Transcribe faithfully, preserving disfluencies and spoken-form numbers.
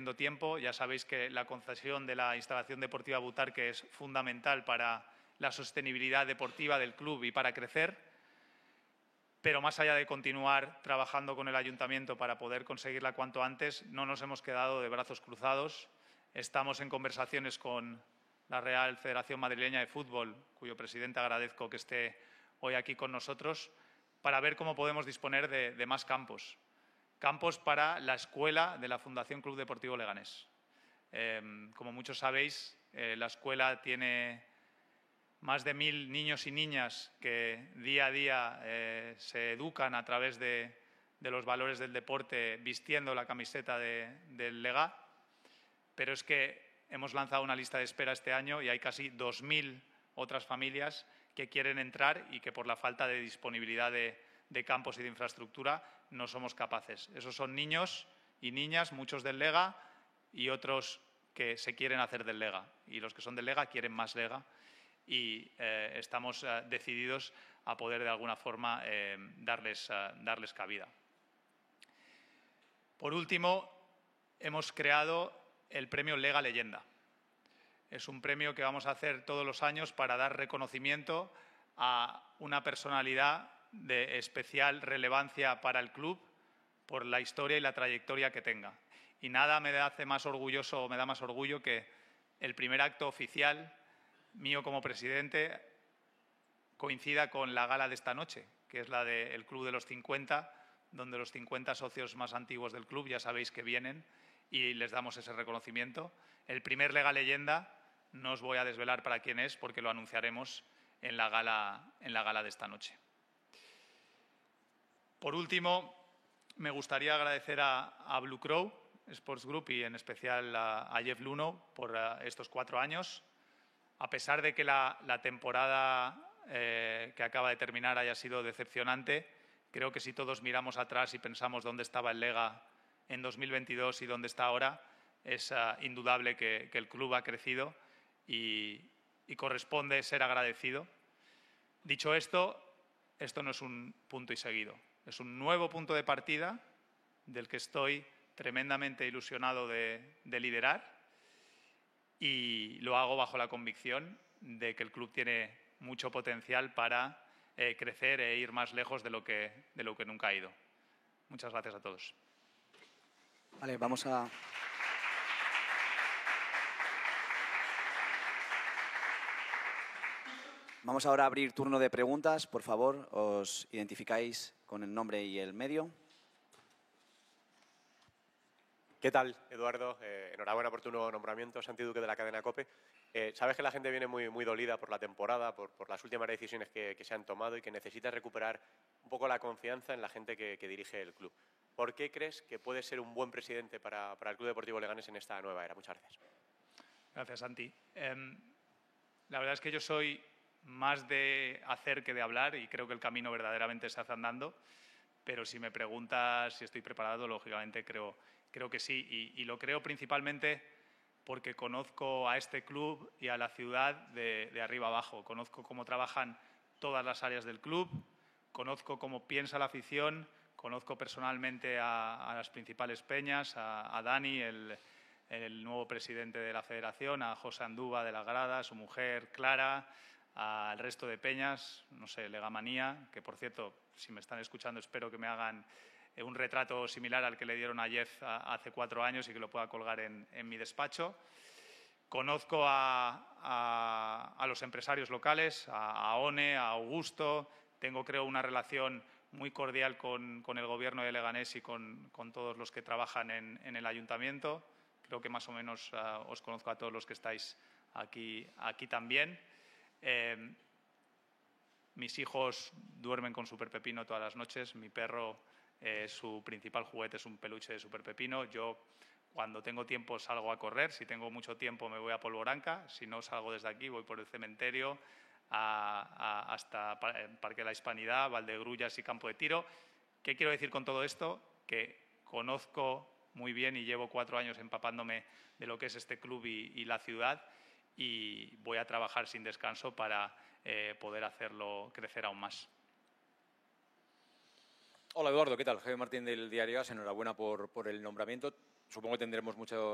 perdiendo tiempo. Ya sabéis que la concesión de la instalación deportiva Butarque es fundamental para la sostenibilidad deportiva del club y para crecer. Pero más allá de continuar trabajando con el Ayuntamiento para poder conseguirla cuanto antes, no nos hemos quedado de brazos cruzados. Estamos en conversaciones con la Real Federación Madrileña de Fútbol, cuyo presidente agradezco que esté hoy aquí con nosotros, para ver cómo podemos disponer de, de más campos. Campos para la escuela de la Fundación Club Deportivo Leganés. Eh, como muchos sabéis, eh, la escuela tiene más de mil niños y niñas que día a día eh, se educan a través de, de los valores del deporte vistiendo la camiseta de, del Lega, pero es que hemos lanzado una lista de espera este año y hay casi dos mil otras familias que quieren entrar y que por la falta de disponibilidad de, de campos y de infraestructura no somos capaces. Esos son niños y niñas, muchos del Lega y otros que se quieren hacer del Lega. Y los que son del Lega quieren más Lega. Y eh, estamos eh, decididos a poder de alguna forma eh, darles, eh, darles cabida. Por último, hemos creado el premio Lega Leyenda. Es un premio que vamos a hacer todos los años para dar reconocimiento a una personalidad de especial relevancia para el club por la historia y la trayectoria que tenga. Y nada me hace más orgulloso o me da más orgullo que el primer acto oficial mío como presidente coincida con la gala de esta noche, que es la del Club de los cincuenta, donde los cincuenta socios más antiguos del club ya sabéis que vienen y les damos ese reconocimiento. El primer Lega Leyenda no os voy a desvelar para quién es porque lo anunciaremos en la gala, en la gala de esta noche. Por último, me gustaría agradecer a, a Blue Crow Sports Group y en especial a, a Jeff Luno por uh, estos cuatro años. A pesar de que la, la temporada eh, que acaba de terminar haya sido decepcionante, creo que si todos miramos atrás y pensamos dónde estaba el Lega en dos mil veintidós y dónde está ahora, es uh, indudable que, que el club ha crecido y, y corresponde ser agradecido. Dicho esto, esto no es un punto y seguido. Es un nuevo punto de partida del que estoy tremendamente ilusionado de, de liderar. Y lo hago bajo la convicción de que el club tiene mucho potencial para eh, crecer e ir más lejos de lo, que, de lo que nunca ha ido. Muchas gracias a todos. Vale, vamos a... Vamos ahora a abrir turno de preguntas. Por favor, os identificáis con el nombre y el medio. ¿Qué tal, Eduardo? Eh, enhorabuena por tu nuevo nombramiento, Santi Duque de la cadena COPE. Eh, sabes que la gente viene muy, muy dolida por la temporada, por, por las últimas decisiones que, que se han tomado y que necesitas recuperar un poco la confianza en la gente que, que dirige el club. ¿Por qué crees que puedes ser un buen presidente para, para el Club Deportivo Leganés en esta nueva era? Muchas gracias. Gracias, Santi. Eh, la verdad es que yo soy más de hacer que de hablar y creo que el camino verdaderamente se hace andando. Pero si me preguntas si estoy preparado, lógicamente creo, creo que sí. Y, y lo creo principalmente porque conozco a este club y a la ciudad de, de arriba abajo. Conozco cómo trabajan todas las áreas del club, conozco cómo piensa la afición, conozco personalmente a, a las principales peñas, a, a Dani, el, el nuevo presidente de la federación, a José Andúba de la Grada, a su mujer Clara, al resto de peñas, no sé, Legamanía, que por cierto, si me están escuchando, espero que me hagan un retrato similar al que le dieron a Jeff hace cuatro años y que lo pueda colgar en, en mi despacho. Conozco a, a, a los empresarios locales, a, a ONE, a Augusto. Tengo, creo, una relación muy cordial con, con el Gobierno de Leganés y con, con todos los que trabajan en, en el Ayuntamiento. Creo que más o menos uh, os conozco a todos los que estáis aquí, aquí también. Eh, mis hijos duermen con Super Pepino todas las noches. Mi perro, eh, su principal juguete es un peluche de Super Pepino. Yo, cuando tengo tiempo, salgo a correr. Si tengo mucho tiempo, me voy a Polvoranca. Si no, salgo desde aquí, voy por el cementerio a, a, hasta Parque de la Hispanidad, Valdegrullas y Campo de Tiro. ¿Qué quiero decir con todo esto? Que conozco muy bien y llevo cuatro años empapándome de lo que es este club y, y la ciudad. Y voy a trabajar sin descanso para eh, poder hacerlo crecer aún más. Hola, Eduardo, ¿qué tal? Javier Martín del Diario A S, enhorabuena por, por el nombramiento. Supongo que tendremos mucho